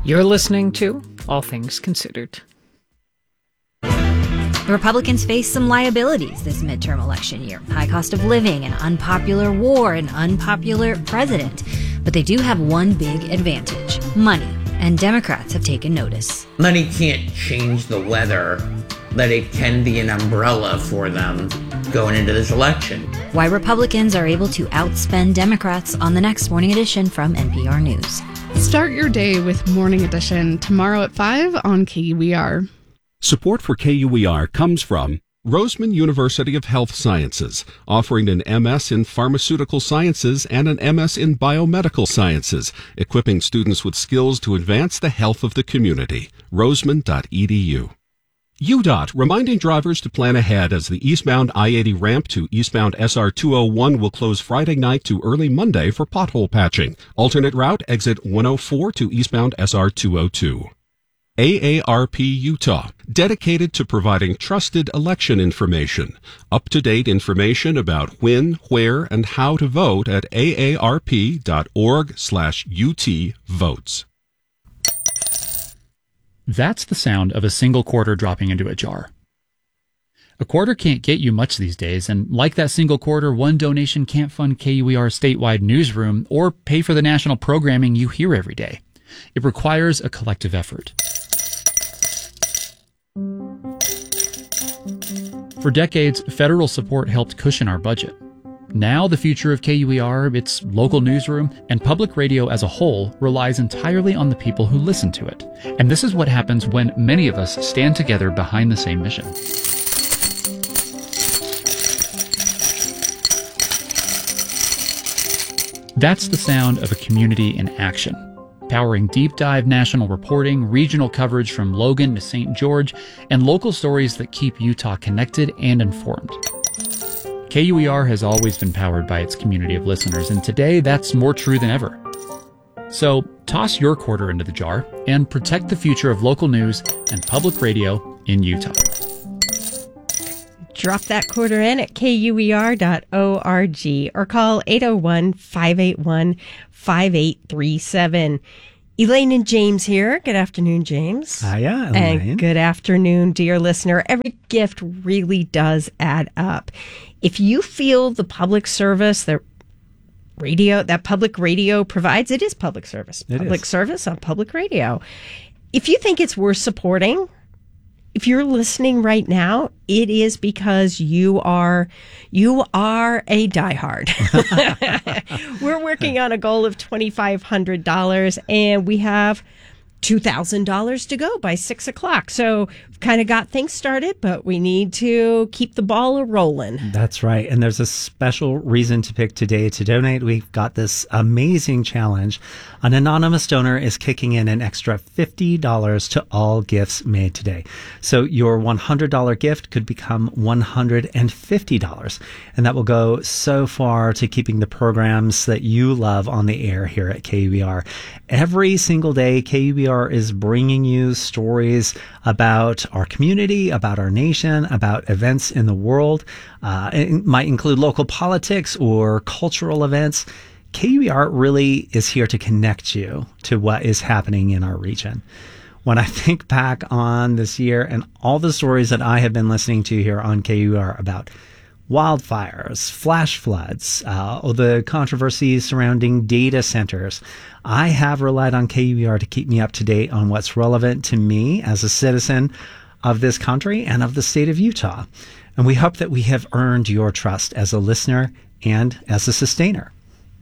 You're listening to All Things Considered. Republicans face some liabilities this midterm election year. High cost of living, an unpopular war, an unpopular president. But they do have one big advantage: money. And Democrats have taken notice. Money can't change the weather, but it can be an umbrella for them going into this election. Why Republicans are able to outspend Democrats on the next Morning Edition from NPR News. Start your day with Morning Edition tomorrow at 5 on KUER. Support for KUER comes from Roseman University of Health Sciences, offering an MS in Pharmaceutical Sciences and an MS in Biomedical Sciences, equipping students with skills to advance the health of the community. Roseman.edu. UDOT reminding drivers to plan ahead as the eastbound I-80 ramp to eastbound SR-201 will close Friday night to early Monday for pothole patching. Alternate route, exit 104 to eastbound SR-202. AARP Utah, dedicated to providing trusted election information. Up-to-date information about when, where, and how to vote at aarp.org/UT votes. That's the sound of a single quarter dropping into a jar. A quarter can't get you much these days, and like that single quarter, one donation can't fund KUER's statewide newsroom or pay for the national programming you hear every day. It requires a collective effort. For decades, federal support helped cushion our budget. Now the future of KUER, its local newsroom, and public radio as a whole relies entirely on the people who listen to it. And this is what happens when many of us stand together behind the same mission. That's the sound of a community in action, powering deep dive national reporting, regional coverage from Logan to St. George, and local stories that keep Utah connected and informed. KUER has always been powered by its community of listeners, and today that's more true than ever. So toss your quarter into the jar and protect the future of local news and public radio in Utah. Drop that quarter in at KUER.org or call 801-581-5837. Elaine and James here. Good afternoon, James. Hiya, Elaine. And good afternoon, dear listener. Every gift really does add up. If you feel the public service that public radio provides, it is public service. Public service on public radio. If you think it's worth supporting, if you're listening right now, it is because you are a diehard. We're working on a goal of $2,500, and we have $2,000 to go by 6 o'clock. So we've kind of got things started, but we need to keep the ball rolling. That's right. And there's a special reason to pick today to donate. We've got this amazing challenge. An anonymous donor is kicking in an extra $50 to all gifts made today. So your $100 gift could become $150. And that will go so far to keeping the programs that you love on the air here at KUER. Every single day, KUER is bringing you stories about our community, about our nation, about events in the world. It might include local politics or cultural events. KUER really is here to connect you to what is happening in our region. When I think back on this year and all the stories that I have been listening to here on KUER about wildfires, flash floods, or the controversies surrounding data centers, I have relied on KUER to keep me up to date on what's relevant to me as a citizen of this country and of the state of Utah. And we hope that we have earned your trust as a listener and as a sustainer.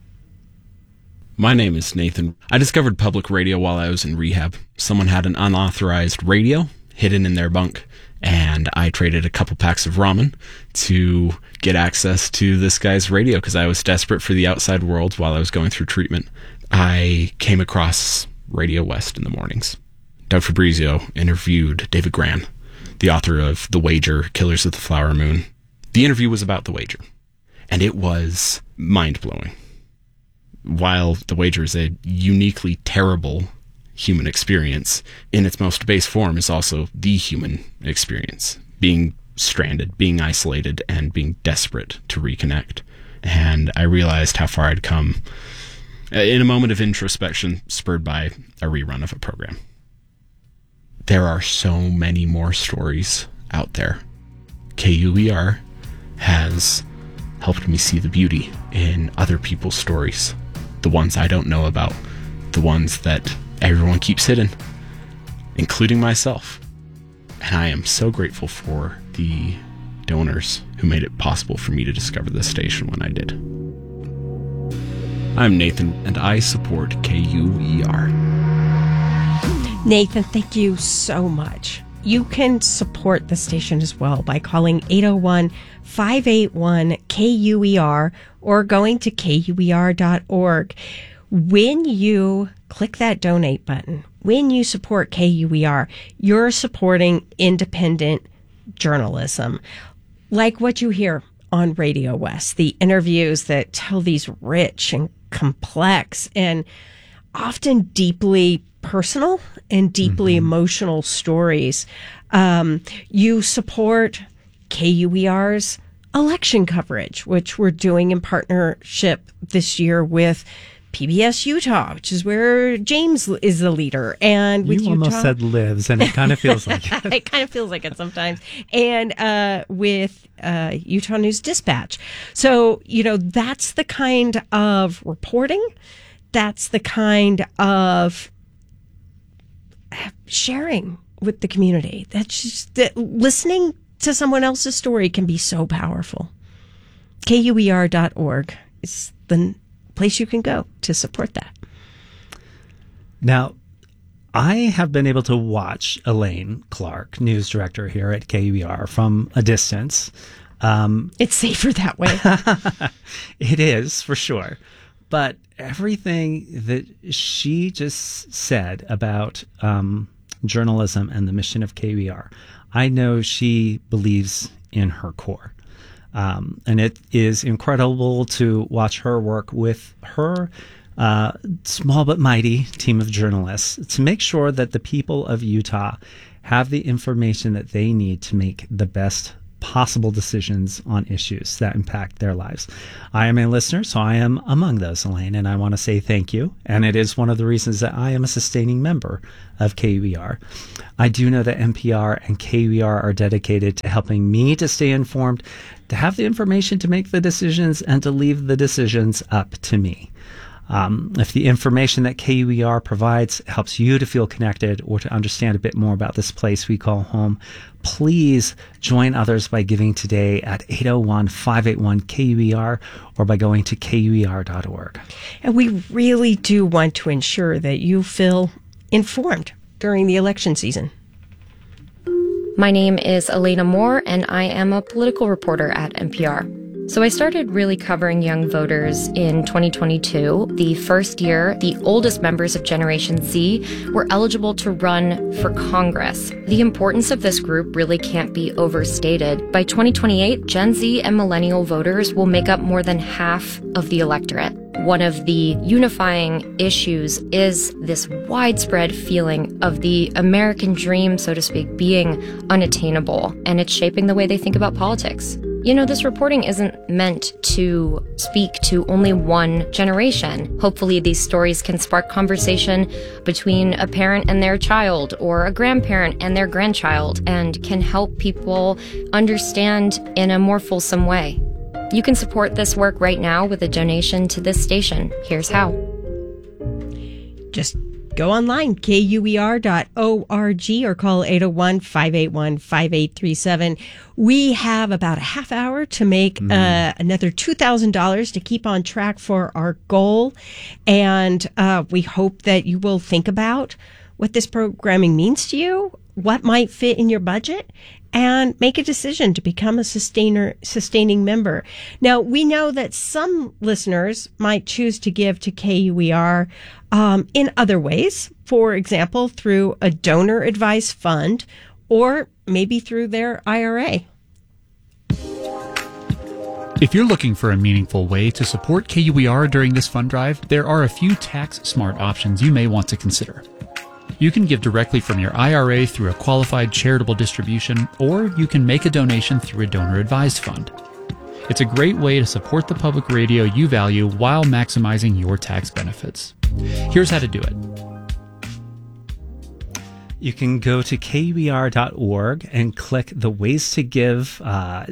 My name is Nathan. I discovered public radio while I was in rehab. Someone had an unauthorized radio hidden in their bunk, and I traded a couple packs of ramen to get access to this guy's radio because I was desperate for the outside world while I was going through treatment. I came across Radio West in the mornings. Doug Fabrizio interviewed David Grann, the author of The Wager, Killers of the Flower Moon. The interview was about The Wager, and it was mind-blowing. While The Wager is a uniquely terrible human experience, in its most base form is also the human experience. Being stranded, being isolated, and being desperate to reconnect. And I realized how far I'd come in a moment of introspection spurred by a rerun of a program. There are so many more stories out there. KUER has helped me see the beauty in other people's stories, the ones I don't know about, the ones that everyone keeps hidden, including myself. And I am so grateful for the donors who made it possible for me to discover this station when I did. I'm Nathan, and I support KUER. Nathan, thank you so much. You can support the station as well by calling 801-581-KUER or going to KUER.org. When you click that donate button, when you support KUER, you're supporting independent journalism, like what you hear on Radio West, the interviews that tell these rich and complex and often deeply personal and deeply emotional stories. You support KUER's election coverage, which we're doing in partnership this year with PBS Utah, which is where James is the leader. And with you almost said lives, and it kind of feels like it. It kind of feels like it sometimes. And with Utah News Dispatch. So, that's the kind of reporting. That's the kind of sharing with the community. That's just that listening to someone else's story can be so powerful. KUER.org is the place you can go to support that. Now, I have been able to watch Elaine Clark, news director here at KUER, from a distance. It's safer that way. It is, for sure. But everything that she just said about journalism and the mission of KUER, I know she believes in her core. And it is incredible to watch her work with her small but mighty team of journalists to make sure that the people of Utah have the information that they need to make the best possible decisions on issues that impact their lives. I am a listener, so I am among those, Elaine, and I want to say thank you. And it is one of the reasons that I am a sustaining member of KUER. I do know that NPR and KUER are dedicated to helping me to stay informed, to have the information to make the decisions, and to leave the decisions up to me. If the information that KUER provides helps you to feel connected or to understand a bit more about this place we call home, please join others by giving today at 801-581-KUER or by going to KUER.org. And we really do want to ensure that you feel informed during the election season. My name is Elena Moore, and I am a political reporter at NPR. So I started really covering young voters in 2022, the first year the oldest members of Generation Z were eligible to run for Congress. The importance of this group really can't be overstated. By 2028, Gen Z and millennial voters will make up more than half of the electorate. One of the unifying issues is this widespread feeling of the American dream, so to speak, being unattainable, and it's shaping the way they think about politics. This reporting isn't meant to speak to only one generation. Hopefully, these stories can spark conversation between a parent and their child or a grandparent and their grandchild and can help people understand in a more fulsome way. You can support this work right now with a donation to this station. Here's how. Just go online, KUER.org, or call 801-581-5837. We have about a half hour to make another $2,000 to keep on track for our goal. And we hope that you will think about what this programming means to you, what might fit in your budget, and make a decision to become a sustaining member. Now, we know that some listeners might choose to give to KUER in other ways, for example, through a donor advised fund or maybe through their IRA. If you're looking for a meaningful way to support KUER during this fund drive, there are a few tax-smart options you may want to consider. You can give directly from your IRA through a qualified charitable distribution, or you can make a donation through a donor-advised fund. It's a great way to support the public radio you value while maximizing your tax benefits. Here's how to do it. You can go to KUER.org and click the Ways to Give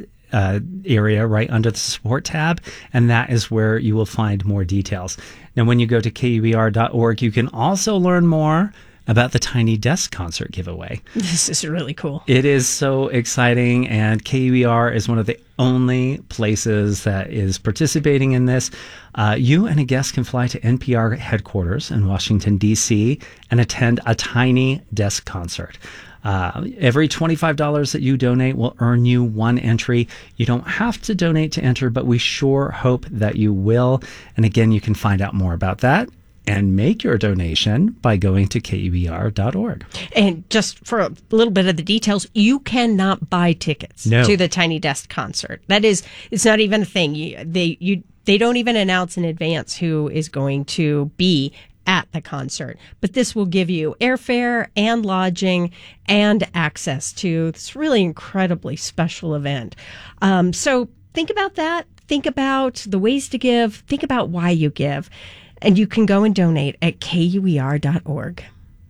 area right under the support tab, and that is where you will find more details. Now, when you go to KUER.org, you can also learn more about the Tiny Desk concert giveaway. This is really cool. It is so exciting, and KUER is one of the only places that is participating in this. You and a guest can fly to NPR headquarters in Washington, D.C. and attend a Tiny Desk concert. Every $25 that you donate will earn you one entry. You don't have to donate to enter, but we sure hope that you will. And again, you can find out more about that and make your donation by going to KUER.org. And just for a little bit of the details, you cannot buy tickets to the Tiny Desk concert. That is, it's not even a thing. They don't even announce in advance who is going to be at the concert. But this will give you airfare and lodging and access to this really incredibly special event. So think about that. Think about the ways to give. Think about why you give. And you can go and donate at KUER.org.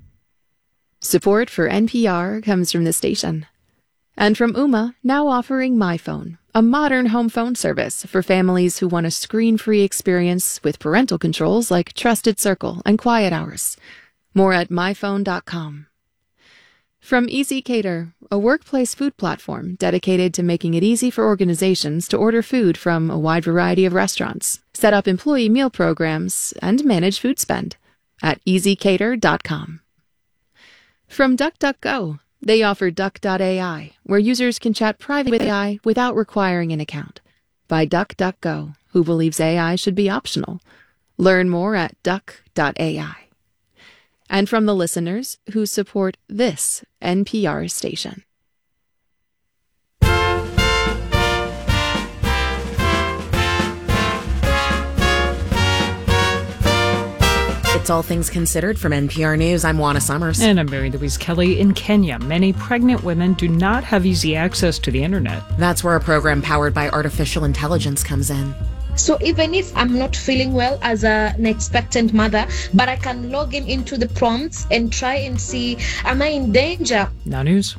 Support for NPR comes from the station. And from Ooma, now offering MyPhone, a modern home phone service for families who want a screen-free experience with parental controls like Trusted Circle and Quiet Hours. More at myphone.com. From Easy Cater, a workplace food platform dedicated to making it easy for organizations to order food from a wide variety of restaurants, set up employee meal programs, and manage food spend at easycater.com. From DuckDuckGo, they offer Duck.ai, where users can chat privately with AI without requiring an account. By DuckDuckGo, who believes AI should be optional. Learn more at Duck.ai. And from the listeners who support this NPR station. It's All Things Considered from NPR News. I'm Juana Summers. And I'm Mary Louise Kelly. In Kenya, many pregnant women do not have easy access to the internet. That's where a program powered by artificial intelligence comes in. So even if I'm not feeling well as an expectant mother, but I can log into the prompts and try and see, am I in danger? Now news.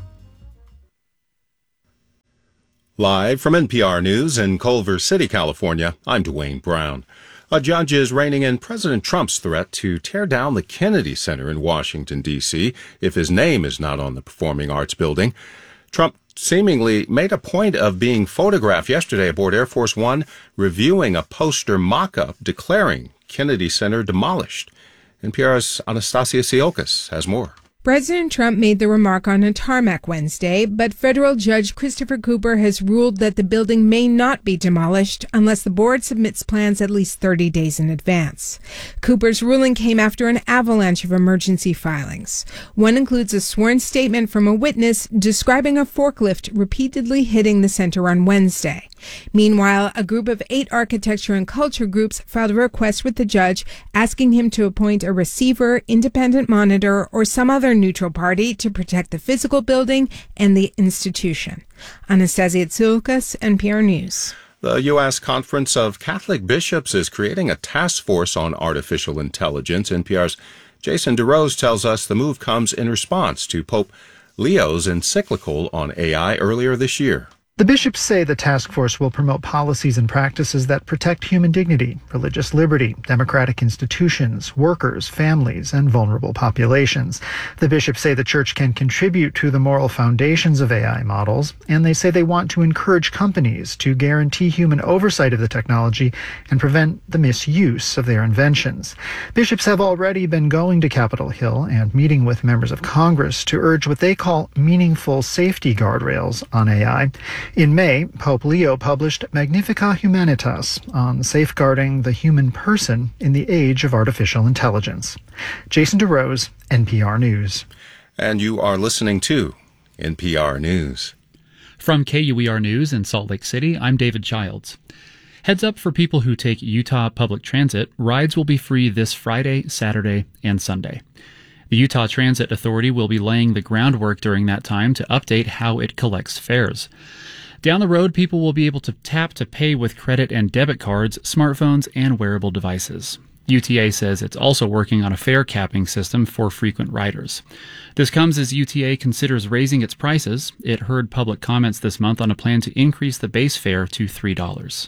Live from NPR News in Culver City, California, I'm Dwayne Brown. A judge is reining in President Trump's threat to tear down the Kennedy Center in Washington, D.C. if his name is not on the Performing Arts building. Trump seemingly made a point of being photographed yesterday aboard Air Force One, reviewing a poster mock-up declaring Kennedy Center demolished. NPR's Anastasia Siokas has more. President Trump made the remark on a tarmac Wednesday, but federal judge Christopher Cooper has ruled that the building may not be demolished unless the board submits plans at least 30 days in advance. Cooper's ruling came after an avalanche of emergency filings. One includes a sworn statement from a witness describing a forklift repeatedly hitting the center on Wednesday. Meanwhile, a group of 8 architecture and culture groups filed a request with the judge asking him to appoint a receiver, independent monitor, or some other neutral party to protect the physical building and the institution. Anastasia Tsioukas, NPR News. The U.S. Conference of Catholic Bishops is creating a task force on artificial intelligence. NPR's Jason DeRose tells us the move comes in response to Pope Leo's encyclical on AI earlier this year. The bishops say the task force will promote policies and practices that protect human dignity, religious liberty, democratic institutions, workers, families, and vulnerable populations. The bishops say the church can contribute to the moral foundations of AI models, and they say they want to encourage companies to guarantee human oversight of the technology and prevent the misuse of their inventions. Bishops have already been going to Capitol Hill and meeting with members of Congress to urge what they call meaningful safety guardrails on AI. In May, Pope Leo published Magnificat Humanitas on safeguarding the human person in the age of artificial intelligence. Jason DeRose, NPR News. And you are listening to NPR News. From KUER News in Salt Lake City, I'm David Childs. Heads up for people who take Utah public transit, rides will be free this Friday, Saturday, and Sunday. The Utah Transit Authority will be laying the groundwork during that time to update how it collects fares. Down the road, people will be able to tap to pay with credit and debit cards, smartphones, and wearable devices. UTA says it's also working on a fare capping system for frequent riders. This comes as UTA considers raising its prices. It heard public comments this month on a plan to increase the base fare to $3.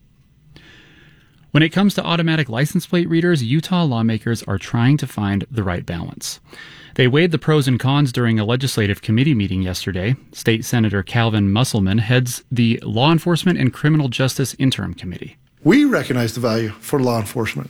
When it comes to automatic license plate readers, Utah lawmakers are trying to find the right balance. They weighed the pros and cons during a legislative committee meeting yesterday. State Senator Calvin Musselman heads the Law Enforcement and Criminal Justice Interim Committee. We recognize the value for law enforcement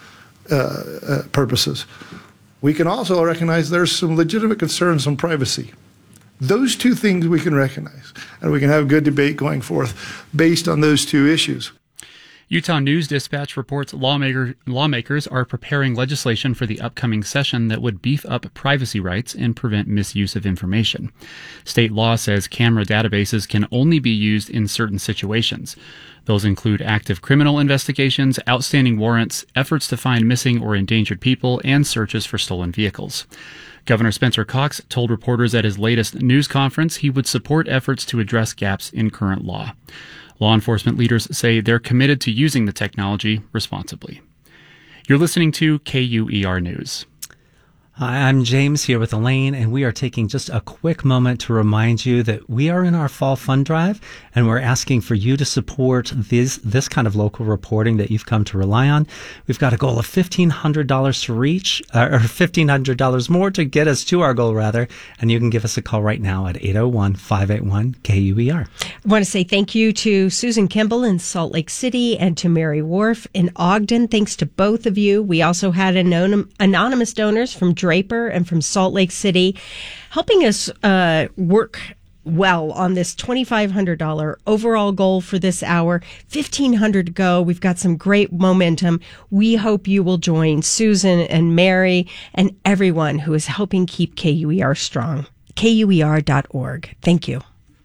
purposes. We can also recognize there's some legitimate concerns on privacy. Those two things we can recognize, and we can have good debate going forth based on those two issues. Utah News Dispatch reports lawmakers are preparing legislation for the upcoming session that would beef up privacy rights and prevent misuse of information. State law says camera databases can only be used in certain situations. Those include active criminal investigations, outstanding warrants, efforts to find missing or endangered people, and searches for stolen vehicles. Governor Spencer Cox told reporters at his latest news conference he would support efforts to address gaps in current law. Law enforcement leaders say they're committed to using the technology responsibly. You're listening to KUER News. Hi, I'm James here with Elaine, and we are taking just a quick moment to remind you that we are in our fall fund drive, and we're asking for you to support this kind of local reporting that you've come to rely on. We've got a goal of $1,500 to reach, or $1,500 more to get us to our goal, rather, and you can give us a call right now at 801-581-KUER. I want to say thank you to Susan Kimball in Salt Lake City and to Mary Wharf in Ogden. Thanks to both of you. We also had anonymous donors from Draper and from Salt Lake City helping us work well on this $2,500 overall goal for this hour. $1,500 to go. We've got some great momentum. We hope you will join Susan and Mary and everyone who is helping keep KUER strong. KUER.org. Thank you.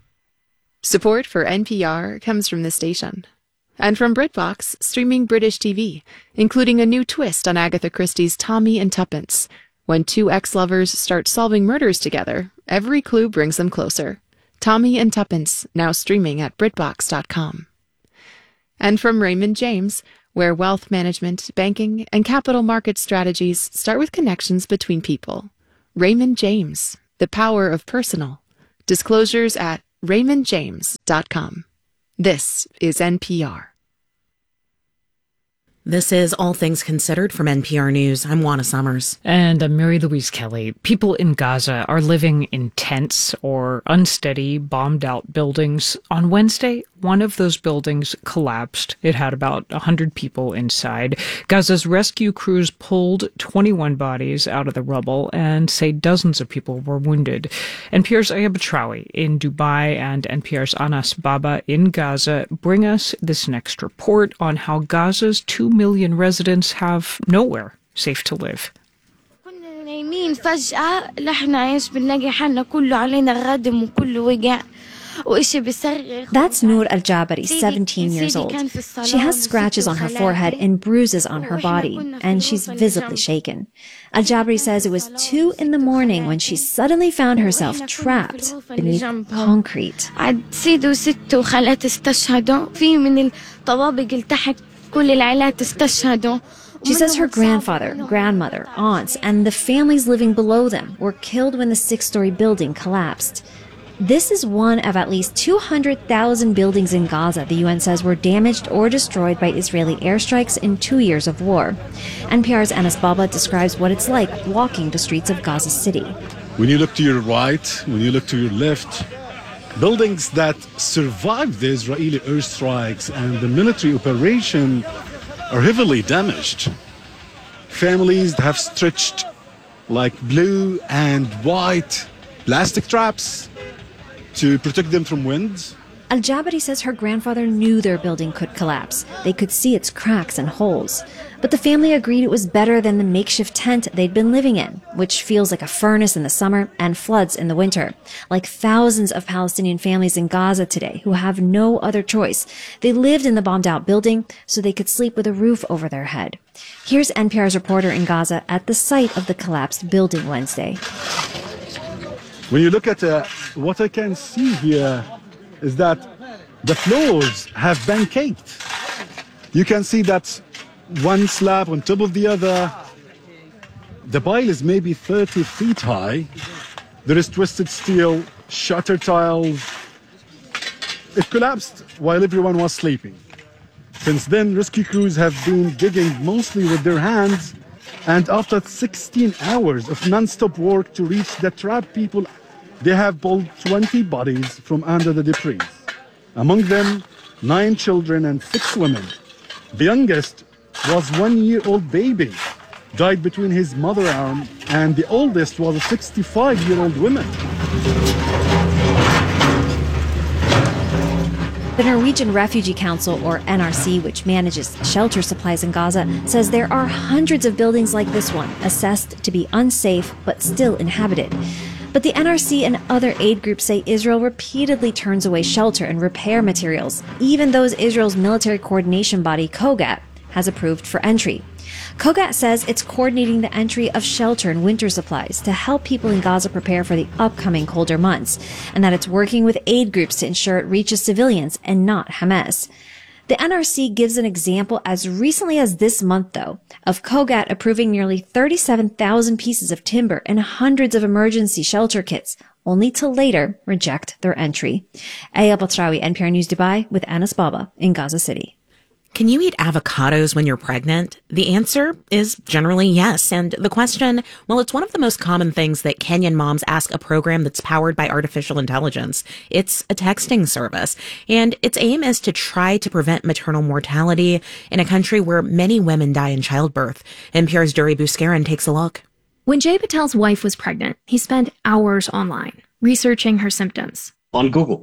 Support for NPR comes from this station. And from BritBox, streaming British TV, including a new twist on Agatha Christie's Tommy and Tuppence. When two ex-lovers start solving murders together, every clue brings them closer. Tommy and Tuppence, now streaming at BritBox.com. And from Raymond James, where wealth management, banking, and capital market strategies start with connections between people. Raymond James, the power of personal. Disclosures at RaymondJames.com. This is NPR. This is All Things Considered from NPR News. I'm Juana Summers. And I'm Mary Louise Kelly. People in Gaza are living in tents or unsteady, bombed-out buildings. On Wednesday, one of those buildings collapsed. It had about 100 people inside. Gaza's rescue crews pulled 21 bodies out of the rubble and say dozens of people were wounded. NPR's Aya Batrawi in Dubai and NPR's Anas Baba in Gaza bring us this next report on how Gaza's 2 million residents have nowhere safe to live. That's Noor Al-Jabari, 17 years old. She has scratches on her forehead and bruises on her body, and she's visibly shaken. Al-Jabari says it was 2 a.m. when she suddenly found herself trapped beneath concrete. She says her grandfather, grandmother, aunts, and the families living below them were killed when the 6-story building collapsed. This is one of at least 200,000 buildings in Gaza the UN says were damaged or destroyed by Israeli airstrikes in 2 years of war. NPR's Anas Baba describes what it's like walking the streets of Gaza City. When you look to your right, when you look to your left, buildings that survived the Israeli airstrikes and the military operation are heavily damaged. Families have stretched like blue and white plastic traps to protect them from wind. Al-Jabari says her grandfather knew their building could collapse. They could see its cracks and holes. But the family agreed it was better than the makeshift tent they'd been living in, which feels like a furnace in the summer and floods in the winter. Like thousands of Palestinian families in Gaza today who have no other choice. They lived in the bombed-out building so they could sleep with a roof over their head. Here's NPR's reporter in Gaza at the site of the collapsed building Wednesday. When you look at what I can see here is that The floors have been caked. You can see that one slab on top of the other. The pile is maybe 30 feet high. There is twisted steel, shutter tiles. It collapsed while everyone was sleeping. Since then, rescue crews have been digging mostly with their hands, and after 16 hours of non-stop work to reach the trapped people, they have pulled 20 bodies from under the debris. Among them, 9 children and 6 women. The youngest was 1-year-old baby, died between his mother arm, and the oldest was a 65-year-old woman. The Norwegian Refugee Council, or NRC, which manages shelter supplies in Gaza, says there are hundreds of buildings like this one, assessed to be unsafe but still inhabited. But the NRC and other aid groups say Israel repeatedly turns away shelter and repair materials, even those Israel's military coordination body, COGAT, has approved for entry. COGAT says it's coordinating the entry of shelter and winter supplies to help people in Gaza prepare for the upcoming colder months, and that it's working with aid groups to ensure it reaches civilians and not Hamas. The NRC gives an example as recently as this month, though, of COGAT approving nearly 37,000 pieces of timber and hundreds of emergency shelter kits, only to later reject their entry. Aya Batrawi, NPR News Dubai, with Anas Baba in Gaza City. Can you eat avocados when you're pregnant? The answer is generally yes. And the question, well, it's one of the most common things that Kenyan moms ask a program that's powered by artificial intelligence. It's a texting service, and its aim is to try to prevent maternal mortality in a country where many women die in childbirth. NPR's Duri Buskaran takes a look. When Jay Patel's wife was pregnant, he spent hours online researching her symptoms. On Google,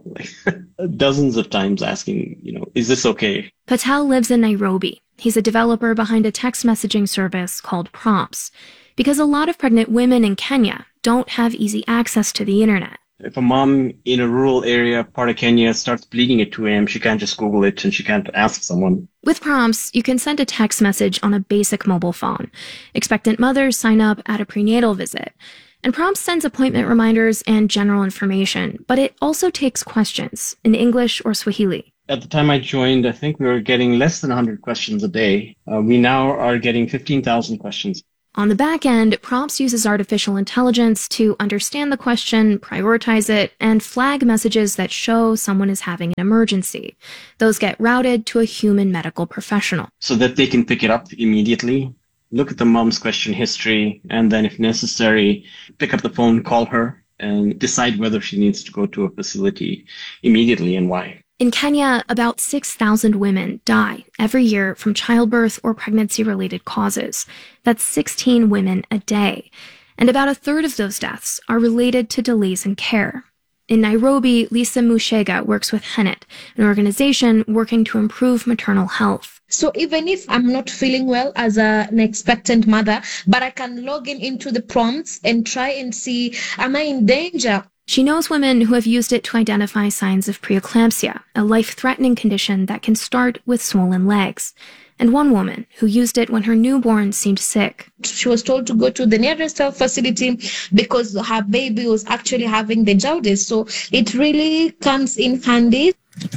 dozens of times asking, is this okay? Patel lives in Nairobi. He's a developer behind a text messaging service called Prompts, because a lot of pregnant women in Kenya don't have easy access to the internet. If a mom in a rural area, part of Kenya, starts bleeding at 2 a.m., she can't just Google it and she can't ask someone. With Prompts, you can send a text message on a basic mobile phone. Expectant mothers sign up at a prenatal visit. And Prompts sends appointment reminders and general information, but it also takes questions in English or Swahili. At the time I joined, I think we were getting less than 100 questions a day. We now are getting 15,000 questions. On the back end, Prompts uses artificial intelligence to understand the question, prioritize it, and flag messages that show someone is having an emergency. Those get routed to a human medical professional. So that they can pick it up immediately. Look at the mom's question history, and then if necessary, pick up the phone, call her, and decide whether she needs to go to a facility immediately and why. In Kenya, about 6,000 women die every year from childbirth or pregnancy-related causes. That's 16 women a day. And about a third of those deaths are related to delays in care. In Nairobi, Lisa Mushega works with Henet, an organization working to improve maternal health. So even if I'm not feeling well as an expectant mother, but I can log into the prompts and try and see, am I in danger? She knows women who have used it to identify signs of preeclampsia, a life-threatening condition that can start with swollen legs. And one woman who used it when her newborn seemed sick. She was told to go to the nearest health facility because her baby was actually having the jaundice. So it really comes in handy.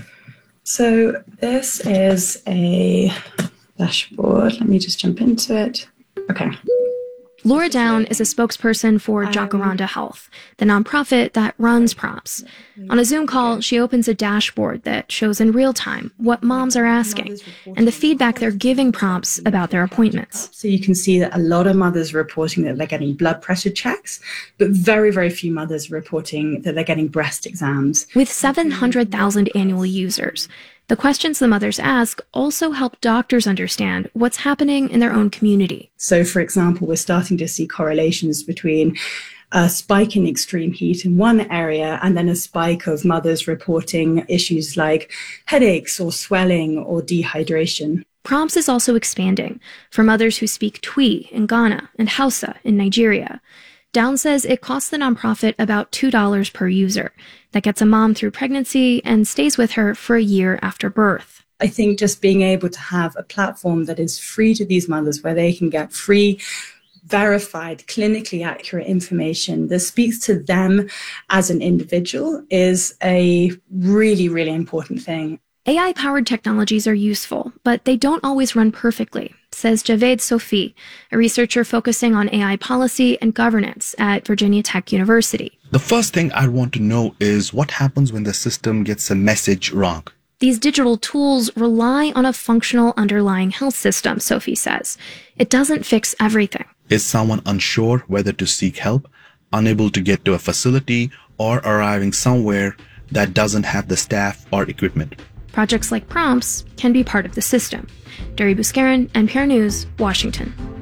So this is a dashboard. Let me just jump into it. Okay. Laura Down is a spokesperson for Jacaranda Health, the nonprofit that runs Prompts. On a Zoom call, she opens a dashboard that shows in real time what moms are asking and the feedback they're giving Prompts about their appointments. So you can see that a lot of mothers are reporting that they're getting blood pressure checks, but very, very few mothers are reporting that they're getting breast exams. With 700,000 annual users, the questions the mothers ask also help doctors understand what's happening in their own community. So, for example, we're starting to see correlations between a spike in extreme heat in one area and then a spike of mothers reporting issues like headaches or swelling or dehydration. Prompts is also expanding for mothers who speak Twi in Ghana and Hausa in Nigeria. Down says it costs the nonprofit about $2 per user. That gets a mom through pregnancy and stays with her for a year after birth. I think just being able to have a platform that is free to these mothers where they can get free verified, clinically accurate information that speaks to them as an individual is a really, really important thing. AI-powered technologies are useful, but they don't always run perfectly, says Javed Sofi, a researcher focusing on AI policy and governance at Virginia Tech University. The first thing I want to know is what happens when the system gets a message wrong. These digital tools rely on a functional underlying health system, Sophie says. It doesn't fix everything. Is someone unsure whether to seek help, unable to get to a facility, or arriving somewhere that doesn't have the staff or equipment? Projects like Prompts can be part of the system. Dari Buskaran, NPR News, Washington.